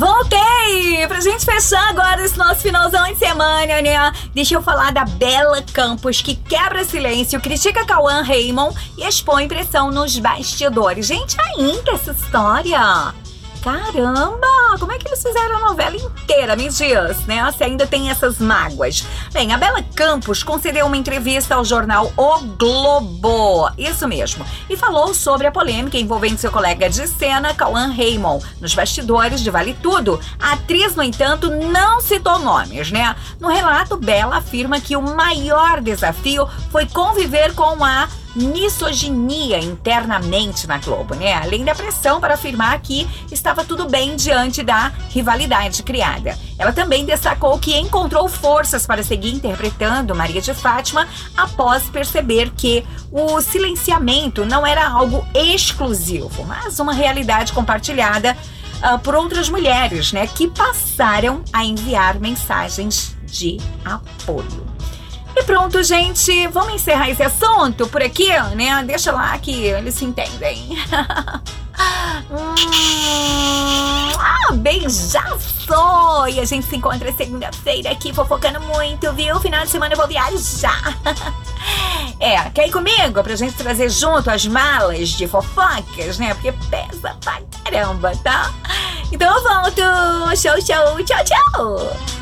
Voltei! Pra gente fechar agora esse nosso finalzão de semana, né? Deixa eu falar da Bela Campos, que quebra silêncio, critica Cauã Raymond e expõe pressão nos bastidores. Gente, ainda essa história... Caramba, como é que eles fizeram a novela inteira, me diz, né? Se ainda tem essas mágoas. Bem, a Bela Campos concedeu uma entrevista ao jornal O Globo, isso mesmo, e falou sobre a polêmica envolvendo seu colega de cena, Cauã Raymond, nos bastidores de Vale Tudo. A atriz, no entanto, não citou nomes, né? No relato, Bela afirma que o maior desafio foi conviver com a misoginia internamente na Globo, né? Além da pressão para afirmar que estava tudo bem diante da rivalidade criada. Ela também destacou que encontrou forças para seguir interpretando Maria de Fátima após perceber que o silenciamento não era algo exclusivo, mas uma realidade compartilhada por outras mulheres, né? Que passaram a enviar mensagens de apoio. E pronto, gente, vamos encerrar esse assunto por aqui, né? Deixa lá que eles se entendem. Beijaço! E a gente se encontra segunda-feira aqui fofocando muito, viu? Final de semana eu vou viajar. Quer ir comigo pra gente trazer junto as malas de fofocas, né? Porque pesa pra caramba, tá? Então eu volto. Tchau, tchau.